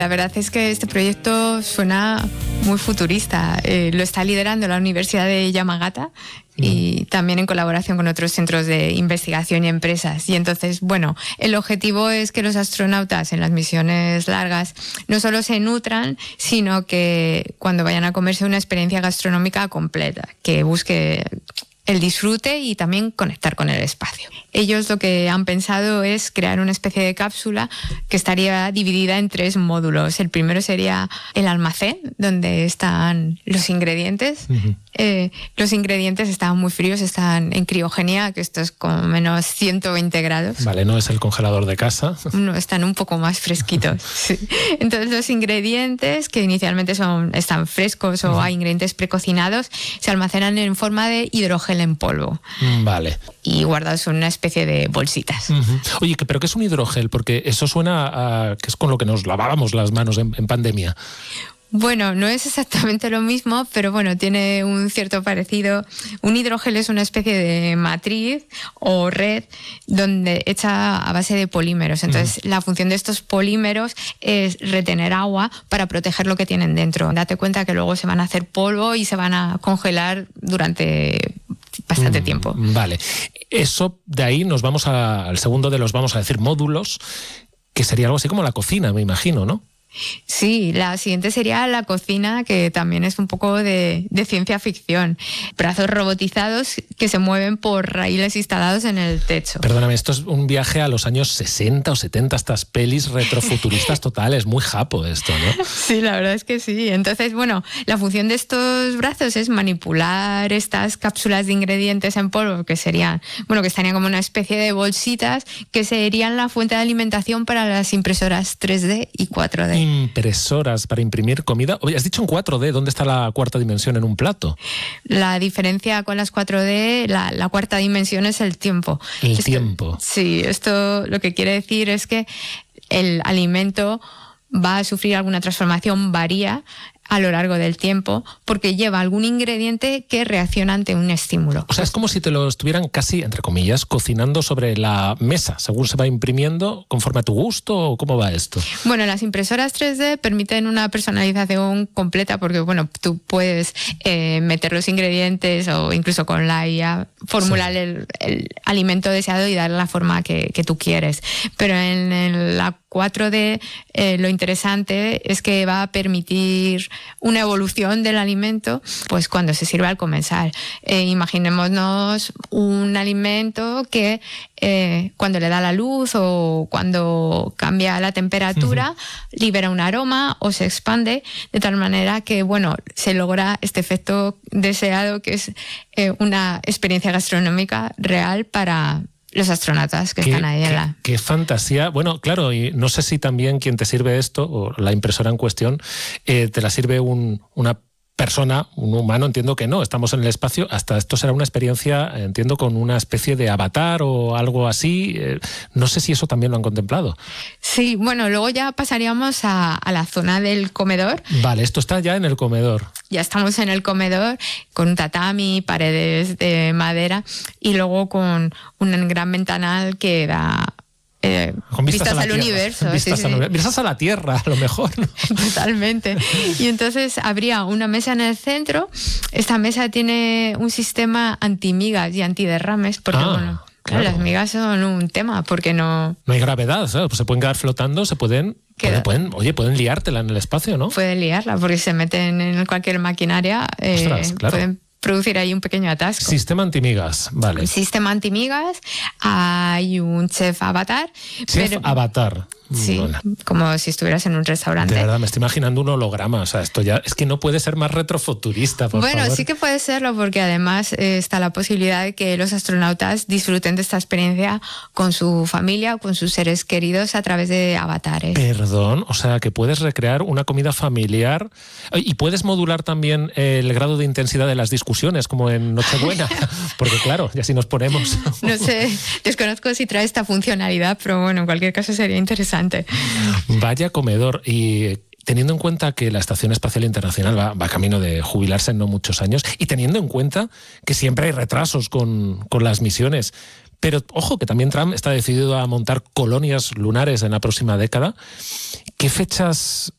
La verdad es que este proyecto suena muy futurista. Lo está liderando la Universidad de Yamagata y también en colaboración con otros centros de investigación y empresas. Y entonces, bueno, el objetivo es que los astronautas en las misiones largas no solo se nutran, sino que cuando vayan a comerse una experiencia gastronómica completa, que busque el disfrute y también conectar con el espacio. Ellos lo que han pensado es crear una especie de cápsula que estaría dividida en 3 módulos. El primero sería el almacén, donde están los ingredientes. Los ingredientes están muy fríos, están en criogenia, que esto es como menos 120 grados. Vale, no es el congelador de casa. No, están un poco más fresquitos. Sí. Entonces los ingredientes, que inicialmente están frescos o hay ingredientes precocinados, se almacenan en forma de hidrogel en polvo. Vale. Y guardados en una especie de bolsitas. Oye, ¿pero qué es un hidrogel? Porque eso suena a que es con lo que nos lavábamos las manos en pandemia. Bueno, no es exactamente lo mismo, pero bueno, tiene un cierto parecido. Un hidrogel es una especie de matriz o red donde hecha a base de polímeros. Entonces, la función de estos polímeros es retener agua para proteger lo que tienen dentro. Date cuenta que luego se van a hacer polvo y se van a congelar durante bastante tiempo. Vale. Eso, de ahí nos vamos al segundo de los, vamos a decir, módulos, que sería algo así como la cocina, me imagino, ¿no? Sí, la siguiente sería la cocina, que también es un poco de ciencia ficción. Brazos robotizados que se mueven por raíles instalados en el techo. Perdóname, esto es un viaje a los años 60 o 70, estas pelis retrofuturistas totales, muy japo esto, ¿no? Sí, la verdad es que sí. Entonces, bueno, la función de estos brazos es manipular estas cápsulas de ingredientes en polvo, que serían, bueno, que estarían como una especie de bolsitas, que serían la fuente de alimentación para las impresoras 3D y 4D. Impresoras para imprimir comida. Oye, has dicho en 4D, ¿dónde está la cuarta dimensión en un plato? La diferencia con las 4D, la cuarta dimensión es el tiempo. Tiempo. Sí, esto lo que quiere decir es que el alimento va a sufrir alguna transformación, varía a lo largo del tiempo, porque lleva algún ingrediente que reacciona ante un estímulo. O sea, es como si te lo estuvieran casi, entre comillas, cocinando sobre la mesa, según se va imprimiendo, conforme a tu gusto, ¿o cómo va esto? Bueno, las impresoras 3D permiten una personalización completa, porque bueno, tú puedes meter los ingredientes o incluso con la IA formular el alimento deseado y darle la forma que tú quieres. Pero en la 4D lo interesante es que va a permitir una evolución del alimento, pues cuando se sirve al comensal. Imaginémonos un alimento que cuando le da la luz o cuando cambia la temperatura, libera un aroma o se expande, de tal manera que, bueno, se logra este efecto deseado, que es una experiencia gastronómica real para los astronautas que están ahí en la... Qué fantasía. Bueno, claro, y no sé si también quien te sirve esto, o la impresora en cuestión, te la sirve una persona, un humano, entiendo que no, estamos en el espacio, hasta esto será una experiencia, entiendo, con una especie de avatar o algo así, no sé si eso también lo han contemplado. Sí, bueno, luego ya pasaríamos a la zona del comedor. Vale, esto está ya en el comedor. Ya estamos en el comedor con un tatami, paredes de madera y luego con un gran ventanal que da... con vistas al universo. Vistas a la Tierra, a lo mejor, ¿no? Totalmente. Y entonces habría una mesa en el centro. Esta mesa tiene un sistema antimigas y antiderrames, porque bueno, claro, las migas son un tema, porque no hay gravedad, ¿sabes? Pues se pueden quedar flotando, pueden liártela en el espacio, ¿no? Pueden liarla, porque se meten en cualquier maquinaria. Ostras, claro. Pueden producir ahí un pequeño atasco. Sistema antimigas, vale. Sistema antimigas, hay un chef avatar. Avatar. Sí, bueno, como si estuvieras en un restaurante. De verdad, me estoy imaginando un holograma. O sea, esto ya es que no puede ser más retrofuturista, por favor. Bueno, sí que puede serlo, porque además está la posibilidad de que los astronautas disfruten de esta experiencia con su familia o con sus seres queridos a través de avatares. Perdón, o sea, que puedes recrear una comida familiar y puedes modular también el grado de intensidad de las discusiones, como en Nochebuena, porque claro, ya si nos ponemos... No sé, desconozco si trae esta funcionalidad, pero bueno, en cualquier caso sería interesante. Vaya comedor. Y teniendo en cuenta que la Estación Espacial Internacional va camino de jubilarse en no muchos años, y teniendo en cuenta que siempre hay retrasos con las misiones, pero ojo que también Trump está decidido a montar colonias lunares en la próxima década, ¿qué fechas